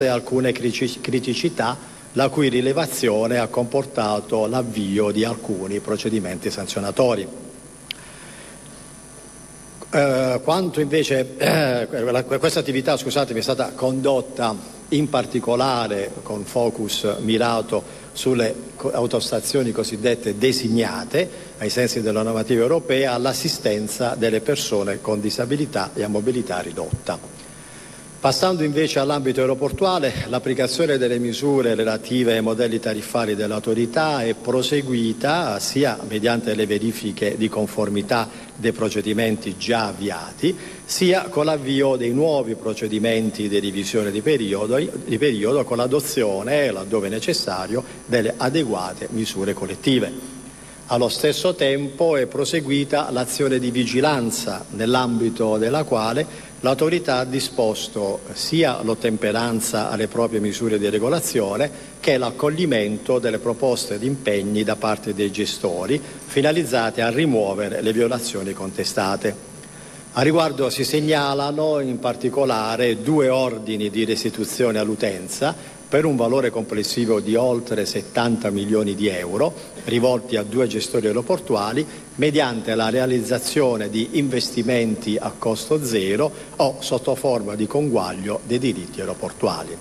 alcune criticità, la cui rilevazione ha comportato l'avvio di alcuni procedimenti sanzionatori. Quanto invece questa attività, scusatemi, è stata condotta in particolare con focus mirato sulle autostazioni cosiddette designate ai sensi della normativa europea all'assistenza delle persone con disabilità e a mobilità ridotta. Passando invece all'ambito aeroportuale, l'applicazione delle misure relative ai modelli tariffari dell'autorità è proseguita sia mediante le verifiche di conformità dei procedimenti già avviati, sia con l'avvio dei nuovi procedimenti di revisione di periodo con l'adozione, laddove necessario, delle adeguate misure collettive. Allo stesso tempo è proseguita l'azione di vigilanza, nell'ambito della quale l'autorità ha disposto sia l'ottemperanza alle proprie misure di regolazione che l'accoglimento delle proposte di impegni da parte dei gestori finalizzate a rimuovere le violazioni contestate. A riguardo si segnalano in particolare 2 ordini di restituzione all'utenza per un valore complessivo di oltre 70 milioni di euro, rivolti a 2 gestori aeroportuali, mediante la realizzazione di investimenti a costo zero o sotto forma di conguaglio dei diritti aeroportuali.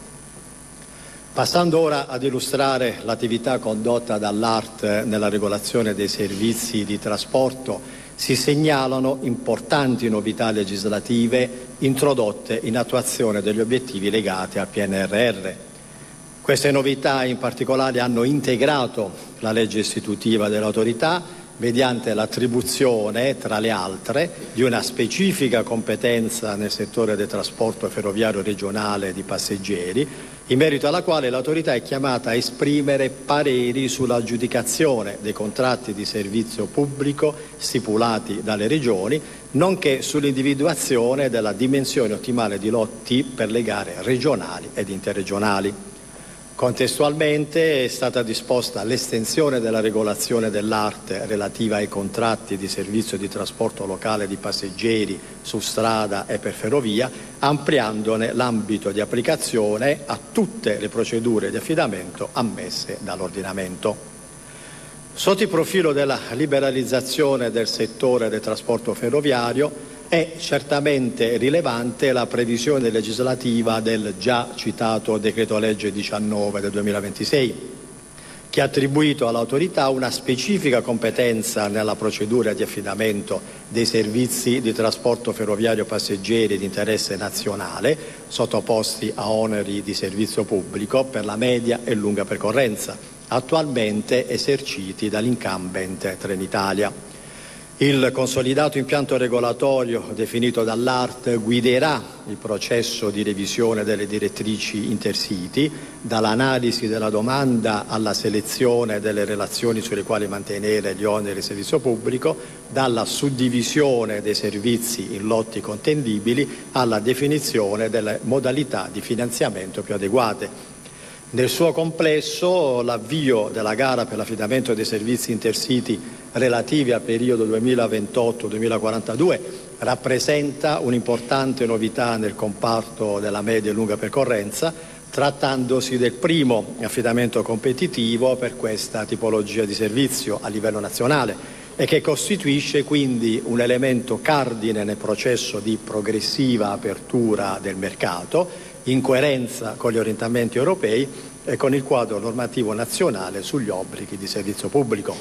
Passando ora ad illustrare l'attività condotta dall'ART nella regolazione dei servizi di trasporto, si segnalano importanti novità legislative introdotte in attuazione degli obiettivi legati al PNRR. Queste novità in particolare hanno integrato la legge istitutiva dell'autorità mediante l'attribuzione, tra le altre, di una specifica competenza nel settore del trasporto ferroviario regionale di passeggeri, in merito alla quale l'autorità è chiamata a esprimere pareri sull'aggiudicazione dei contratti di servizio pubblico stipulati dalle regioni, nonché sull'individuazione della dimensione ottimale di lotti per le gare regionali ed interregionali. Contestualmente è stata disposta l'estensione della regolazione dell'ART relativa ai contratti di servizio di trasporto locale di passeggeri su strada e per ferrovia, ampliandone l'ambito di applicazione a tutte le procedure di affidamento ammesse dall'ordinamento. Sotto il profilo della liberalizzazione del settore del trasporto ferroviario, è certamente rilevante la previsione legislativa del già citato decreto legge 19 del 2026, che ha attribuito all'autorità una specifica competenza nella procedura di affidamento dei servizi di trasporto ferroviario passeggeri di interesse nazionale sottoposti a oneri di servizio pubblico per la media e lunga percorrenza, attualmente eserciti dall'incumbent Trenitalia. Il consolidato impianto regolatorio definito dall'ART guiderà il processo di revisione delle direttrici Intercity, dall'analisi della domanda alla selezione delle relazioni sulle quali mantenere gli oneri del servizio pubblico, dalla suddivisione dei servizi in lotti contendibili alla definizione delle modalità di finanziamento più adeguate. Nel suo complesso, l'avvio della gara per l'affidamento dei servizi Intercity relativi al periodo 2028-2042 rappresenta un'importante novità nel comparto della media e lunga percorrenza, trattandosi del primo affidamento competitivo per questa tipologia di servizio a livello nazionale e che costituisce quindi un elemento cardine nel processo di progressiva apertura del mercato, in coerenza con gli orientamenti europei e con il quadro normativo nazionale sugli obblighi di servizio pubblico.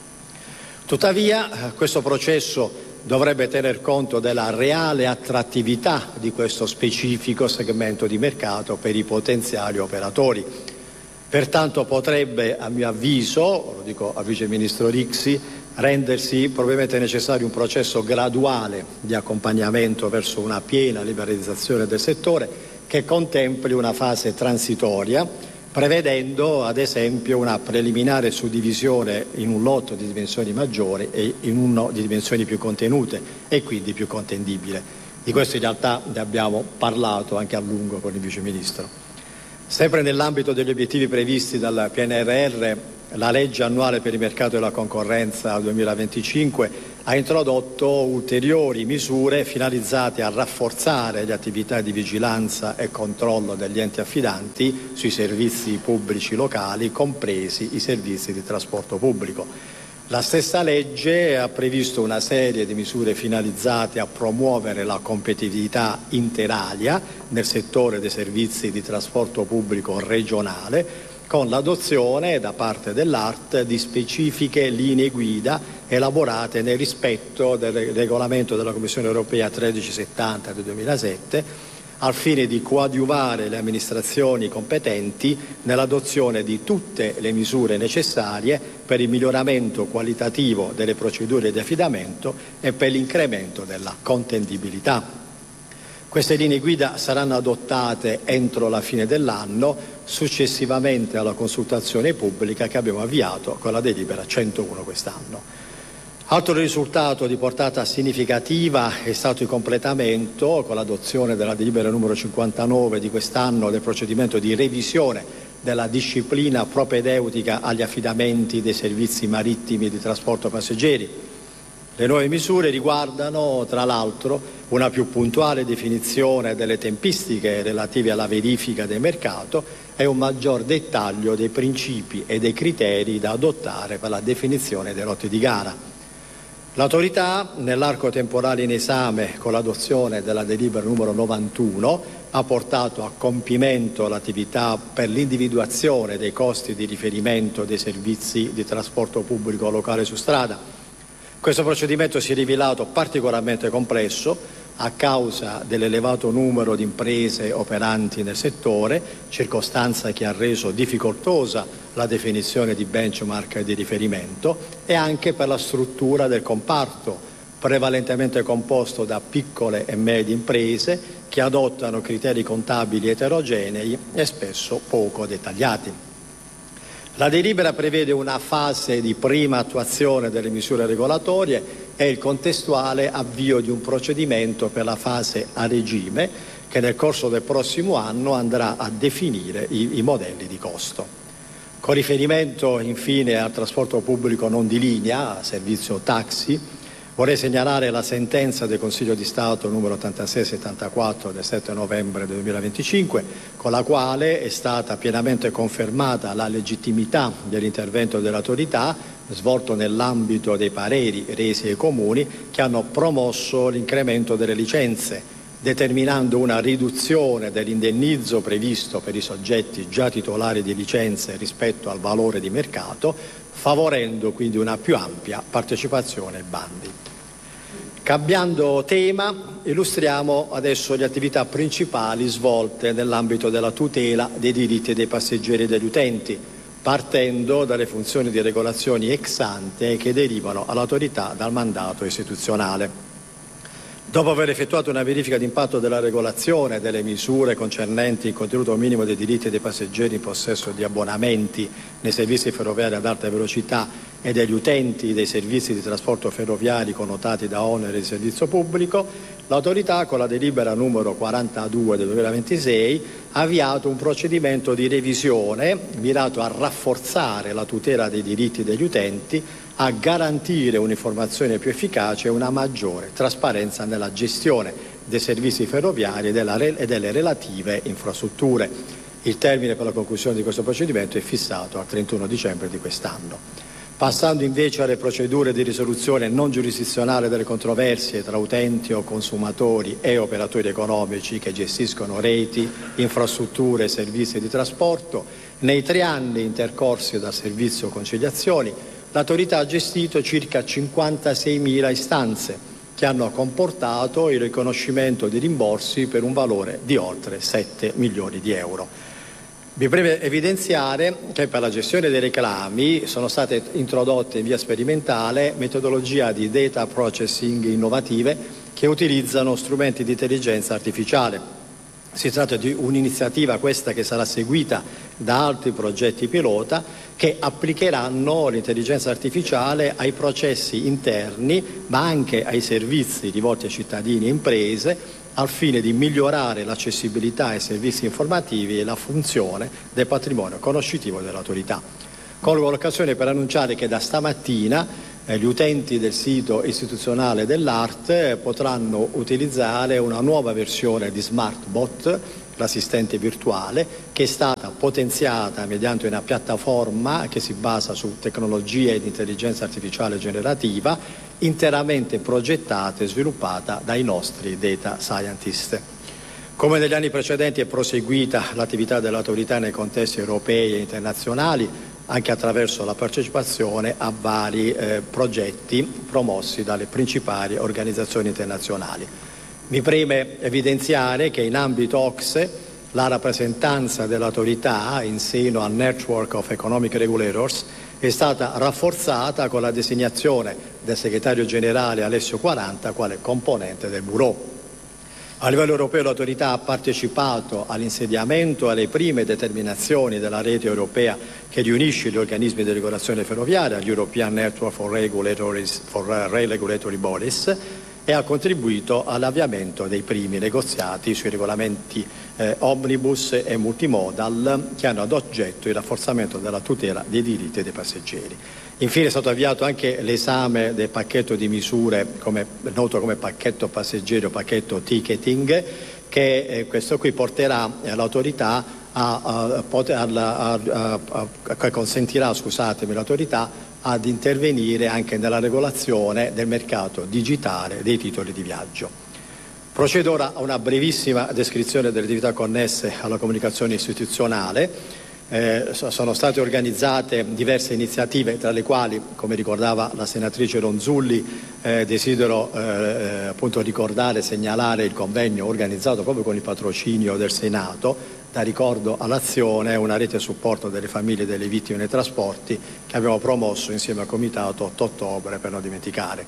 Tuttavia, questo processo dovrebbe tener conto della reale attrattività di questo specifico segmento di mercato per i potenziali operatori. Pertanto potrebbe, a mio avviso, lo dico al Vice Ministro Rixi, rendersi probabilmente necessario un processo graduale di accompagnamento verso una piena liberalizzazione del settore che contempli una fase transitoria, prevedendo ad esempio una preliminare suddivisione in un lotto di dimensioni maggiori e in uno di dimensioni più contenute e quindi più contendibile. Di questo in realtà ne abbiamo parlato anche a lungo con il Vice Ministro. Sempre nell'ambito degli obiettivi previsti dal PNRR, la legge annuale per il mercato e la concorrenza 2025 ha introdotto ulteriori misure finalizzate a rafforzare le attività di vigilanza e controllo degli enti affidanti sui servizi pubblici locali, compresi i servizi di trasporto pubblico. La stessa legge ha previsto una serie di misure finalizzate a promuovere la competitività interalia nel settore dei servizi di trasporto pubblico regionale, con l'adozione da parte dell'ART di specifiche linee guida elaborate nel rispetto del regolamento della Commissione europea 1370 del 2007, al fine di coadiuvare le amministrazioni competenti nell'adozione di tutte le misure necessarie per il miglioramento qualitativo delle procedure di affidamento e per l'incremento della contendibilità. Queste linee guida saranno adottate entro la fine dell'anno, successivamente alla consultazione pubblica che abbiamo avviato con la delibera 101 quest'anno. Altro risultato di portata significativa è stato il completamento, con l'adozione della delibera numero 59 di quest'anno, del procedimento di revisione della disciplina propedeutica agli affidamenti dei servizi marittimi di trasporto passeggeri. Le nuove misure riguardano, tra l'altro, una più puntuale definizione delle tempistiche relative alla verifica del mercato e un maggior dettaglio dei principi e dei criteri da adottare per la definizione delle rotte di gara. L'autorità, nell'arco temporale in esame, con l'adozione della delibera numero 91, ha portato a compimento l'attività per l'individuazione dei costi di riferimento dei servizi di trasporto pubblico locale su strada. Questo procedimento si è rivelato particolarmente complesso a causa dell'elevato numero di imprese operanti nel settore, circostanza che ha reso difficoltosa la definizione di benchmark di riferimento, e anche per la struttura del comparto, prevalentemente composto da piccole e medie imprese che adottano criteri contabili eterogenei e spesso poco dettagliati. La delibera prevede una fase di prima attuazione delle misure regolatorie e il contestuale avvio di un procedimento per la fase a regime che nel corso del prossimo anno andrà a definire i modelli di costo. Con riferimento infine al trasporto pubblico non di linea, servizio taxi, vorrei segnalare la sentenza del Consiglio di Stato numero 8674 del 7 novembre 2025, con la quale è stata pienamente confermata la legittimità dell'intervento dell'autorità svolto nell'ambito dei pareri resi ai comuni che hanno promosso l'incremento delle licenze, determinando una riduzione dell'indennizzo previsto per i soggetti già titolari di licenze rispetto al valore di mercato, favorendo quindi una più ampia partecipazione ai bandi. Cambiando tema, illustriamo adesso le attività principali svolte nell'ambito della tutela dei diritti dei passeggeri e degli utenti, partendo dalle funzioni di regolazione ex ante che derivano all'autorità dal mandato istituzionale. Dopo aver effettuato una verifica di impatto della regolazione delle misure concernenti il contenuto minimo dei diritti dei passeggeri in possesso di abbonamenti nei servizi ferroviari ad alta velocità e degli utenti dei servizi di trasporto ferroviari connotati da oneri di servizio pubblico, l'autorità, con la delibera numero 42 del 2026, ha avviato un procedimento di revisione mirato a rafforzare la tutela dei diritti degli utenti, a garantire un'informazione più efficace e una maggiore trasparenza nella gestione dei servizi ferroviari e delle relative infrastrutture. Il termine per la conclusione di questo procedimento è fissato al 31 dicembre di quest'anno. Passando invece alle procedure di risoluzione non giurisdizionale delle controversie tra utenti o consumatori e operatori economici che gestiscono reti, infrastrutture e servizi di trasporto, nei 3 anni intercorsi dal servizio conciliazioni, l'autorità ha gestito circa 56.000 istanze che hanno comportato il riconoscimento di rimborsi per un valore di oltre 7 milioni di euro. Mi preme evidenziare che per la gestione dei reclami sono state introdotte in via sperimentale metodologie di data processing innovative che utilizzano strumenti di intelligenza artificiale. Si tratta di un'iniziativa questa che sarà seguita da altri progetti pilota che applicheranno l'intelligenza artificiale ai processi interni ma anche ai servizi rivolti ai cittadini e imprese al fine di migliorare l'accessibilità ai servizi informativi e la funzione del patrimonio conoscitivo dell'autorità. Colgo l'occasione per annunciare che da stamattina gli utenti del sito istituzionale dell'Art potranno utilizzare una nuova versione di SmartBot, l'assistente virtuale, che è stata potenziata mediante una piattaforma che si basa su tecnologie di intelligenza artificiale generativa, interamente progettata e sviluppata dai nostri data scientist. Come negli anni precedenti è proseguita l'attività dell'autorità nei contesti europei e internazionali, anche attraverso la partecipazione a vari progetti promossi dalle principali organizzazioni internazionali. Mi preme evidenziare che in ambito OCSE la rappresentanza dell'autorità in seno al Network of Economic Regulators è stata rafforzata con la designazione del segretario generale Alessio Quaranta quale componente del Bureau. A livello europeo l'autorità ha partecipato all'insediamento e alle prime determinazioni della rete europea che riunisce gli organismi di regolazione ferroviaria, l'European Network for Rail Regulatory Bodies, e ha contribuito all'avviamento dei primi negoziati sui regolamenti omnibus e multimodal che hanno ad oggetto il rafforzamento della tutela dei diritti dei passeggeri. Infine è stato avviato anche l'esame del pacchetto di misure noto come pacchetto passeggeri o pacchetto ticketing, che questo qui porterà l'autorità che consentirà l'autorità ad intervenire anche nella regolazione del mercato digitale dei titoli di viaggio. Procedo ora a una brevissima descrizione delle attività connesse alla comunicazione istituzionale. Sono state organizzate diverse iniziative, tra le quali, come ricordava la senatrice Ronzulli, desidero appunto ricordare e segnalare il convegno organizzato proprio con il patrocinio del Senato, da ricordo all'azione, una rete a supporto delle famiglie delle vittime nei trasporti, che abbiamo promosso insieme al Comitato 8 ottobre, per non dimenticare.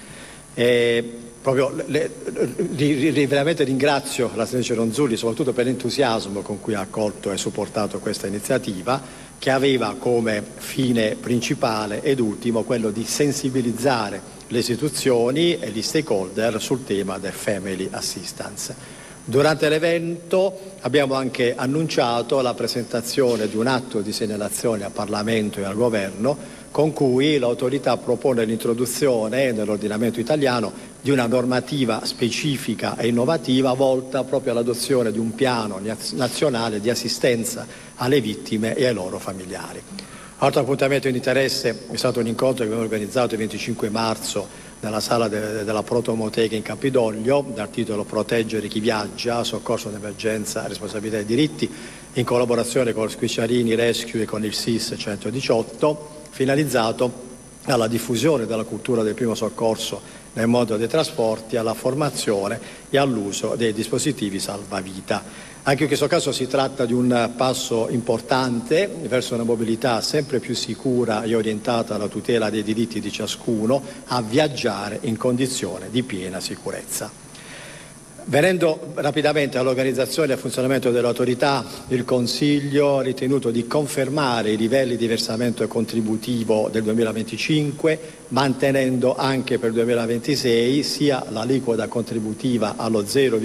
Veramente ringrazio la senatrice Ronzulli soprattutto per l'entusiasmo con cui ha accolto e supportato questa iniziativa, che aveva come fine principale ed ultimo quello di sensibilizzare le istituzioni e gli stakeholder sul tema del family assistance. Durante l'evento abbiamo anche annunciato la presentazione di un atto di segnalazione al Parlamento e al Governo, con cui l'autorità propone l'introduzione nell'ordinamento italiano di una normativa specifica e innovativa volta proprio all'adozione di un piano nazionale di assistenza alle vittime e ai loro familiari. Altro appuntamento di interesse è stato un incontro che abbiamo organizzato il 25 marzo nella sala della Protomoteca in Campidoglio, dal titolo Proteggere chi viaggia, soccorso d'emergenza, responsabilità e diritti, in collaborazione con lo Squicciarini Rescue e con il SIS 118, finalizzato alla diffusione della cultura del primo soccorso nel mondo dei trasporti, alla formazione e all'uso dei dispositivi salvavita. Anche in questo caso si tratta di un passo importante verso una mobilità sempre più sicura e orientata alla tutela dei diritti di ciascuno a viaggiare in condizione di piena sicurezza. Venendo rapidamente all'organizzazione e al funzionamento dell'autorità, il Consiglio ha ritenuto di confermare i livelli di versamento contributivo del 2025, mantenendo anche per il 2026 sia l'aliquota contributiva allo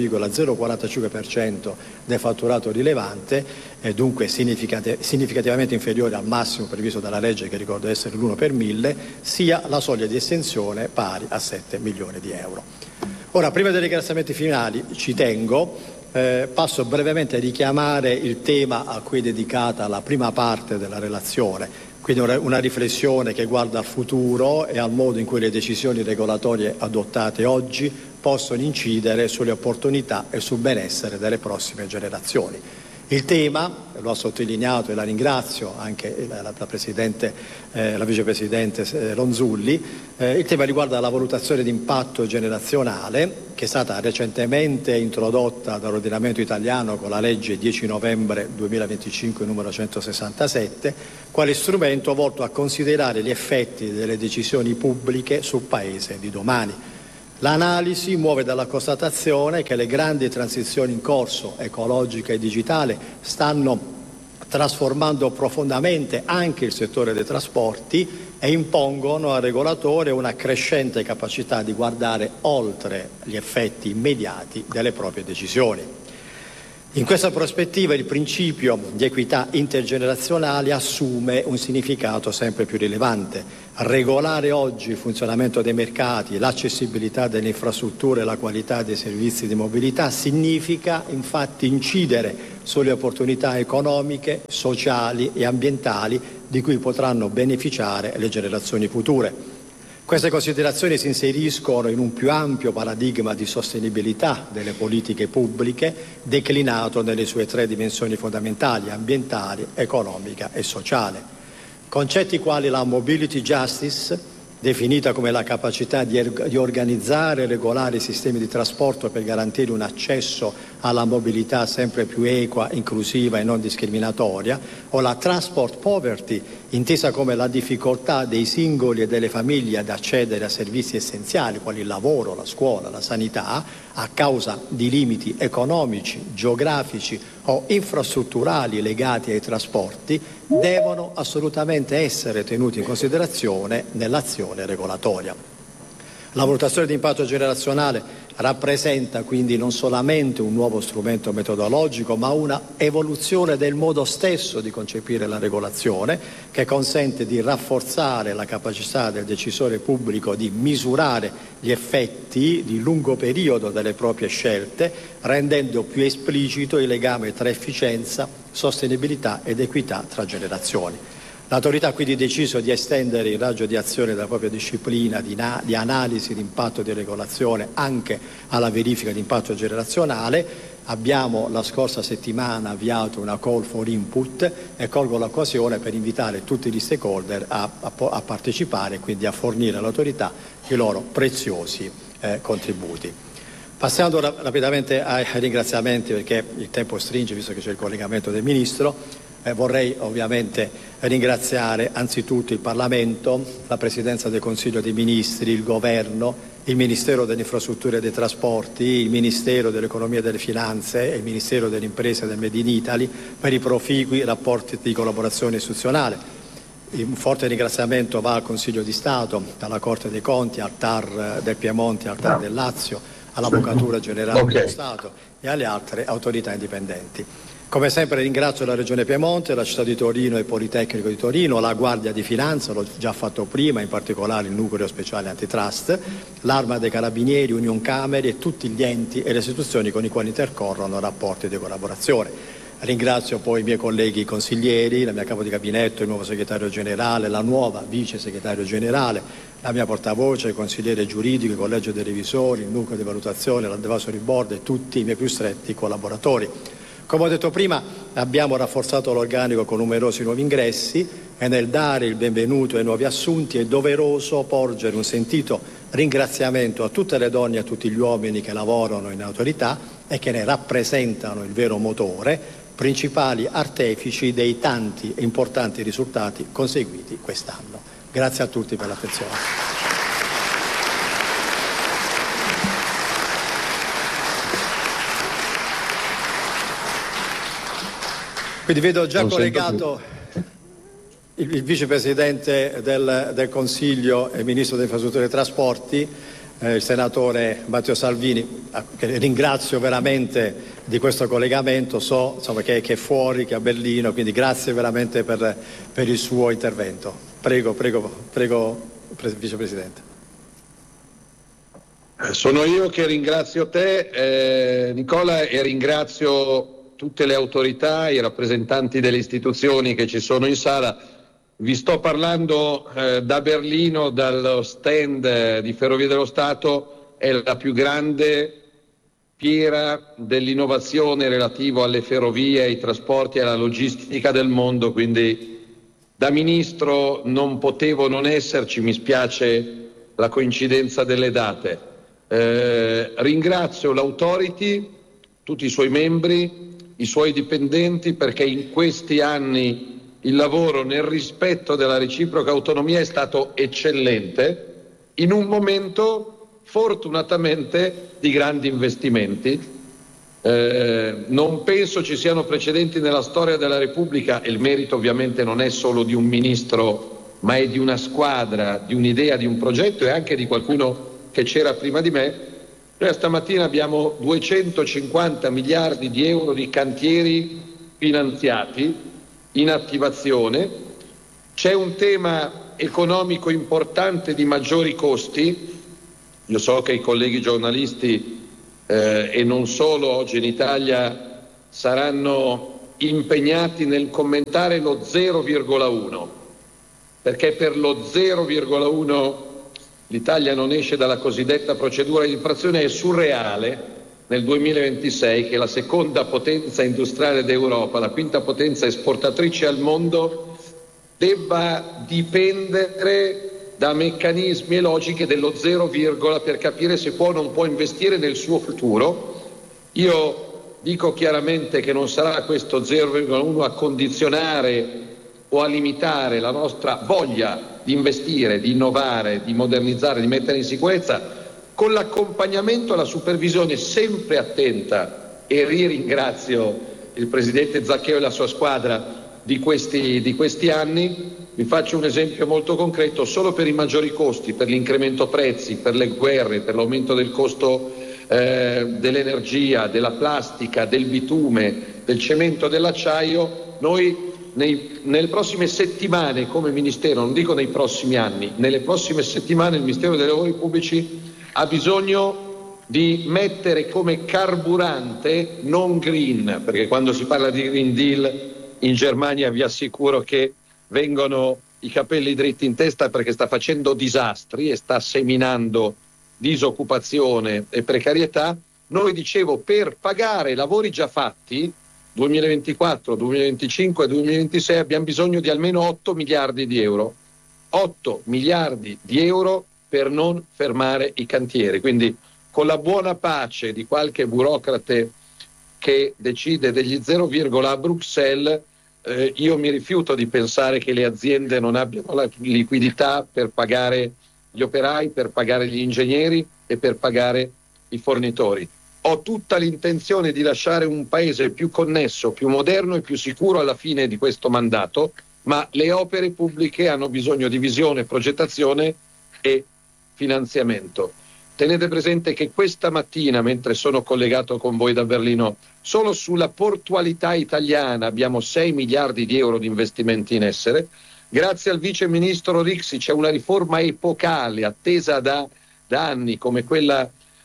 0,045% del fatturato rilevante, e dunque significativamente inferiore al massimo previsto dalla legge, che ricordo essere l'1 per 1000, sia la soglia di estensione pari a 7 milioni di euro. Ora, prima dei ringraziamenti finali, ci tengo, passo brevemente a richiamare il tema a cui è dedicata la prima parte della relazione, quindi una riflessione che guarda al futuro e al modo in cui le decisioni regolatorie adottate oggi possono incidere sulle opportunità e sul benessere delle prossime generazioni. Il tema, lo ha sottolineato e la ringrazio anche la vicepresidente Ronzulli, il tema riguarda la valutazione di impatto generazionale, che è stata recentemente introdotta dall'ordinamento italiano con la legge 10 novembre 2025 numero 167, quale strumento volto a considerare gli effetti delle decisioni pubbliche sul paese di domani. L'analisi muove dalla constatazione che le grandi transizioni in corso, ecologica e digitale, stanno trasformando profondamente anche il settore dei trasporti e impongono al regolatore una crescente capacità di guardare oltre gli effetti immediati delle proprie decisioni. In questa prospettiva il principio di equità intergenerazionale assume un significato sempre più rilevante. Regolare oggi il funzionamento dei mercati, l'accessibilità delle infrastrutture e la qualità dei servizi di mobilità significa infatti incidere sulle opportunità economiche, sociali e ambientali di cui potranno beneficiare le generazioni future. Queste considerazioni si inseriscono in un più ampio paradigma di sostenibilità delle politiche pubbliche declinato nelle sue 3 dimensioni fondamentali: ambientale, economica e sociale. Concetti quali la mobility justice, definita come la capacità di organizzare e regolare i sistemi di trasporto per garantire un accesso alla mobilità sempre più equa, inclusiva e non discriminatoria, o la transport poverty, intesa come la difficoltà dei singoli e delle famiglie ad accedere a servizi essenziali quali il lavoro, la scuola, la sanità, a causa di limiti economici, geografici o infrastrutturali legati ai trasporti, devono assolutamente essere tenuti in considerazione nell'azione regolatoria. La valutazione di impatto generazionale rappresenta quindi non solamente un nuovo strumento metodologico, ma una evoluzione del modo stesso di concepire la regolazione, che consente di rafforzare la capacità del decisore pubblico di misurare gli effetti di lungo periodo delle proprie scelte, rendendo più esplicito il legame tra efficienza, sostenibilità ed equità tra generazioni. L'autorità ha quindi deciso di estendere il raggio di azione della propria disciplina di analisi di impatto di regolazione anche alla verifica di impatto generazionale. Abbiamo la scorsa settimana avviato una call for input e colgo l'occasione per invitare tutti gli stakeholder a partecipare e quindi a fornire all'autorità i loro preziosi contributi. Passando rapidamente ai ringraziamenti, perché il tempo stringe visto che c'è il collegamento del Ministro. Vorrei ovviamente ringraziare anzitutto il Parlamento, la Presidenza del Consiglio dei Ministri, il Governo, il Ministero delle Infrastrutture e dei Trasporti, il Ministero dell'Economia e delle Finanze e il Ministero delle Imprese e del Made in Italy per i proficui rapporti di collaborazione istituzionale. Un forte ringraziamento va al Consiglio di Stato, alla Corte dei Conti, al TAR del Piemonte, al TAR del Lazio, all'Avvocatura Generale dello Stato e alle altre autorità indipendenti. Come sempre ringrazio la Regione Piemonte, la Città di Torino e il Politecnico di Torino, la Guardia di Finanza, l'ho già fatto prima, in particolare il Nucleo Speciale Antitrust, l'Arma dei Carabinieri, Union Camere e tutti gli enti e le istituzioni con i quali intercorrono rapporti di collaborazione. Ringrazio poi i miei colleghi consiglieri, la mia capo di gabinetto, il nuovo segretario generale, la nuova vice segretario generale, la mia portavoce, il consigliere giuridico, il collegio dei revisori, il nucleo di valutazione, l'advisory board e tutti i miei più stretti collaboratori. Come ho detto prima, abbiamo rafforzato l'organico con numerosi nuovi ingressi e nel dare il benvenuto ai nuovi assunti è doveroso porgere un sentito ringraziamento a tutte le donne e a tutti gli uomini che lavorano in autorità e che ne rappresentano il vero motore, principali artefici dei tanti e importanti risultati conseguiti quest'anno. Grazie a tutti per l'attenzione. Quindi vedo già collegato il vicepresidente del Consiglio e ministro delle Infrastrutture e dei Trasporti, il senatore Matteo Salvini, che ringrazio veramente di questo collegamento. So insomma, che è fuori, che è a Berlino, quindi grazie veramente per il suo intervento. Prego, vicepresidente. Sono io che ringrazio te, Nicola, e ringrazio tutte le autorità, i rappresentanti delle istituzioni che ci sono in sala. Vi sto parlando da Berlino, dallo stand di Ferrovie dello Stato. È la più grande fiera dell'innovazione relativo alle ferrovie, ai trasporti e alla logistica del mondo, quindi da ministro non potevo non esserci, mi spiace la coincidenza delle date. Ringrazio l'Authority, tutti i suoi membri, i suoi dipendenti, perché in questi anni il lavoro nel rispetto della reciproca autonomia è stato eccellente, in un momento fortunatamente di grandi investimenti. Non penso ci siano precedenti nella storia della Repubblica, e il merito ovviamente non è solo di un ministro, ma è di una squadra, di un'idea, di un progetto e anche di qualcuno che c'era prima di me. Noi stamattina abbiamo 250 miliardi di euro di cantieri finanziati in attivazione. C'è un tema economico importante di maggiori costi. Io so che i colleghi giornalisti e non solo oggi in Italia saranno impegnati nel commentare lo 0,1, perché per lo 0,1 l'Italia non esce dalla cosiddetta procedura di infrazione. È surreale nel 2026 che la seconda potenza industriale d'Europa, la quinta potenza esportatrice al mondo, debba dipendere da meccanismi e logiche dello 0, per capire se può o non può investire nel suo futuro. Io dico chiaramente che non sarà questo 0,1 a condizionare o a limitare la nostra voglia di investire, di innovare, di modernizzare, di mettere in sicurezza, con l'accompagnamento e la supervisione sempre attenta, e ringrazio il Presidente Zaccheo e la sua squadra di questi anni. Vi faccio un esempio molto concreto: solo per i maggiori costi, per l'incremento prezzi, per le guerre, per l'aumento del costo dell'energia, della plastica, del bitume, del cemento, dell'acciaio, noi nelle prossime settimane come Ministero, non dico nei prossimi anni, nelle prossime settimane il Ministero dei Lavori Pubblici ha bisogno di mettere come carburante non green, perché quando si parla di Green Deal in Germania vi assicuro che vengono i capelli dritti in testa, perché sta facendo disastri e sta seminando disoccupazione e precarietà. Noi, dicevo, per pagare lavori già fatti 2024, 2025 e 2026 abbiamo bisogno di almeno 8 miliardi di euro. 8 miliardi di euro per non fermare i cantieri. Quindi, con la buona pace di qualche burocrate che decide degli 0, a Bruxelles, io mi rifiuto di pensare che le aziende non abbiano la liquidità per pagare gli operai, per pagare gli ingegneri e per pagare i fornitori. Ho tutta l'intenzione di lasciare un paese più connesso, più moderno e più sicuro alla fine di questo mandato, ma le opere pubbliche hanno bisogno di visione, progettazione e finanziamento. Tenete presente che questa mattina, mentre sono collegato con voi da Berlino, solo sulla portualità italiana abbiamo 6 miliardi di euro di investimenti in essere. Grazie al vice ministro Rixi c'è una riforma epocale attesa da anni, come quella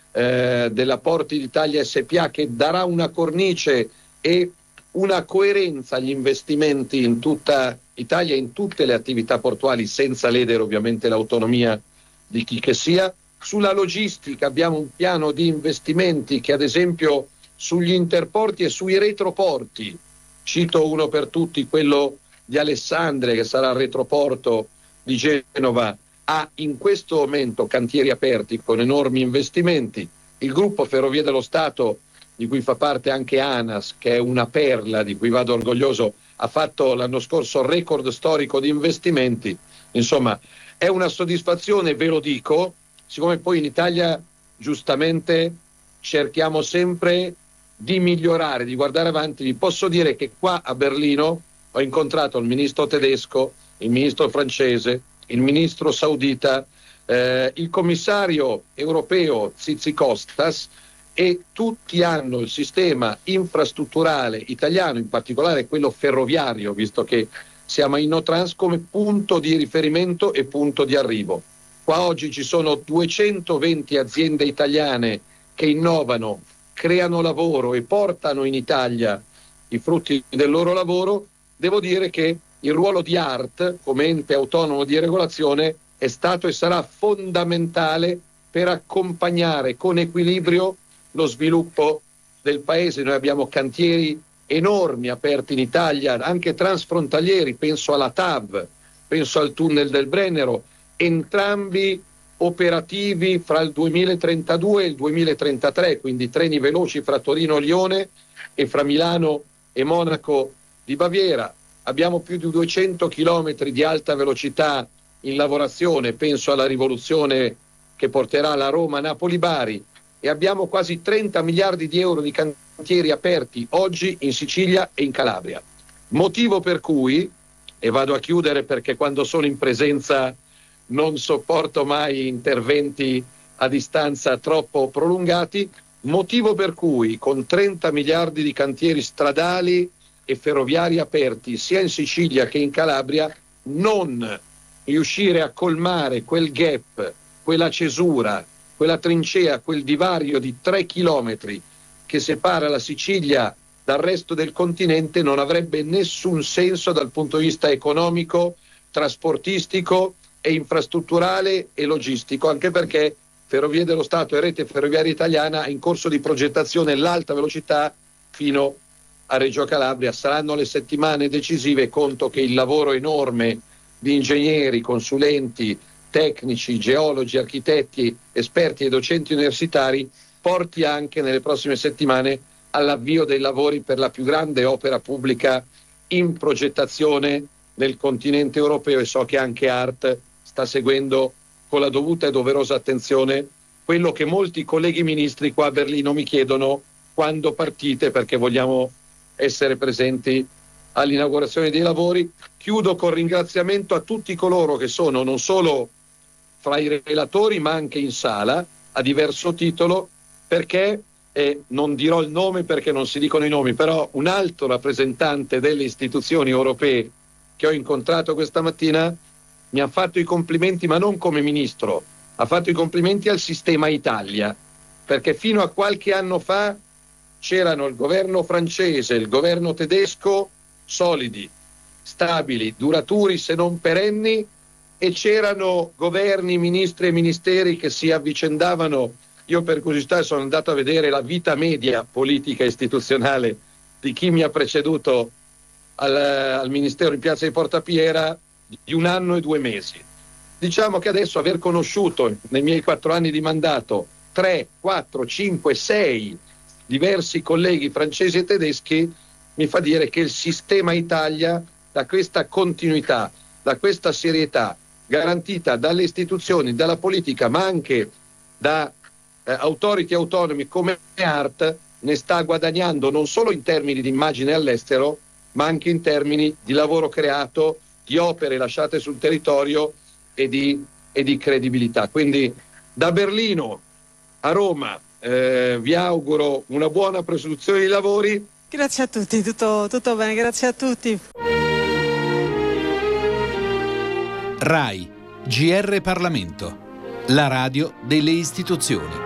della Porti d'Italia SPA, che darà una cornice e una coerenza agli investimenti in tutta Italia, in tutte le attività portuali, senza ledere ovviamente l'autonomia di chi che sia. Sulla logistica abbiamo un piano di investimenti che, ad esempio, sugli interporti e sui retroporti, cito uno per tutti, quello di Alessandria, che sarà il retroporto di Genova, ha in questo momento cantieri aperti con enormi investimenti. Il gruppo Ferrovie dello Stato, di cui fa parte anche ANAS, che è una perla di cui vado orgoglioso, ha fatto l'anno scorso record storico di investimenti. Insomma, è una soddisfazione, ve lo dico, siccome poi in Italia giustamente cerchiamo sempre di migliorare, di guardare avanti. Vi posso dire che qua a Berlino ho incontrato il ministro tedesco, il ministro francese, il ministro saudita, il commissario europeo Tzitzikostas, e tutti hanno il sistema infrastrutturale italiano, in particolare quello ferroviario, visto che siamo in Notrans, come punto di riferimento e punto di arrivo. Qua oggi ci sono 220 aziende italiane che innovano, creano lavoro e portano in Italia i frutti del loro lavoro. Devo dire che il ruolo di ART, come ente autonomo di regolazione, è stato e sarà fondamentale per accompagnare con equilibrio lo sviluppo del Paese. Noi abbiamo cantieri enormi aperti in Italia, anche transfrontalieri, penso alla TAV, penso al tunnel del Brennero, entrambi operativi fra il 2032 e il 2033, quindi treni veloci fra Torino e Lione e fra Milano e Monaco di Baviera. Abbiamo più di 200 chilometri di alta velocità in lavorazione, penso alla rivoluzione che porterà la Roma-Napoli-Bari, e abbiamo quasi 30 miliardi di euro di cantieri aperti oggi in Sicilia e in Calabria. Motivo per cui, e vado a chiudere perché quando sono in presenza non sopporto mai interventi a distanza troppo prolungati, motivo per cui con 30 miliardi di cantieri stradali e ferroviari aperti sia in Sicilia che in Calabria non riuscire a colmare quel gap, quella cesura, quella trincea, quel divario di 3 chilometri che separa la Sicilia dal resto del continente, non avrebbe nessun senso dal punto di vista economico, trasportistico e infrastrutturale e logistico, anche perché Ferrovie dello Stato e Rete Ferroviaria Italiana è in corso di progettazione l'alta velocità fino a Reggio Calabria. Saranno le settimane decisive, conto che il lavoro enorme di ingegneri, consulenti, tecnici, geologi, architetti, esperti e docenti universitari porti anche nelle prossime settimane all'avvio dei lavori per la più grande opera pubblica in progettazione nel continente europeo, e so che anche ART sta seguendo con la dovuta e doverosa attenzione quello che molti colleghi ministri qua a Berlino mi chiedono: quando partite, perché vogliamo essere presenti all'inaugurazione dei lavori. Chiudo con ringraziamento a tutti coloro che sono non solo fra i relatori ma anche in sala a diverso titolo, perché non dirò il nome perché non si dicono i nomi, però un alto rappresentante delle istituzioni europee che ho incontrato questa mattina mi ha fatto i complimenti, ma non come ministro, ha fatto i complimenti al sistema Italia, perché fino a qualche anno fa c'erano il governo francese, il governo tedesco solidi, stabili, duraturi se non perenni, e c'erano governi, ministri e ministeri che si avvicendavano. Io per curiosità sono andato a vedere la vita media politica e istituzionale di chi mi ha preceduto al Ministero in Piazza di Porta Piera, di 1 anno e 2 mesi. Diciamo che adesso aver conosciuto nei miei 4 anni di mandato 3, 4, 5, 6 diversi colleghi francesi e tedeschi mi fa dire che il sistema Italia, da questa continuità, da questa serietà garantita dalle istituzioni, dalla politica, ma anche da authority autonomi come ART, ne sta guadagnando non solo in termini di immagine all'estero, ma anche in termini di lavoro creato, di opere lasciate sul territorio e di credibilità. Quindi da Berlino a Roma vi auguro una buona prosecuzione dei lavori. Grazie a tutti, tutto bene, grazie a tutti. RAI, GR Parlamento, la radio delle istituzioni.